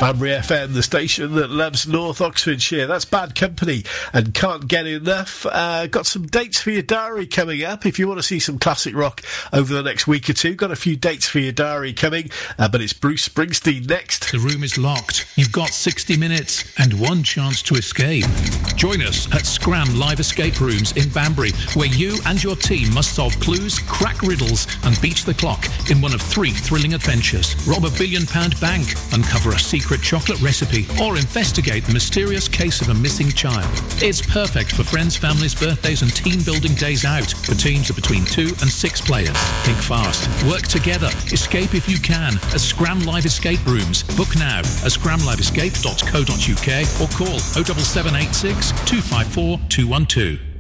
Banbury FM, the station that loves North Oxfordshire. That's Bad Company and Can't Get Enough. Got some dates for your diary coming up. If you want to see some classic rock over the next week or two, got a few dates for your diary coming, but it's Bruce Springsteen next. The room is locked. You've got 60 minutes and one chance to escape. Join us at Scram Live Escape Rooms in Banbury, where you and your team must solve clues, crack riddles and beat the clock in one of 3 thrilling adventures. Rob a £1 billion bank, uncover a secret chocolate recipe, or investigate the mysterious case of a missing child. It's perfect for friends, families, birthdays and team-building days out for teams of between 2 and 6 players. Think fast, work together, escape if you can at Scram Live Escape Rooms. Book now at scramliveescape.co.uk or call 07786 254 212.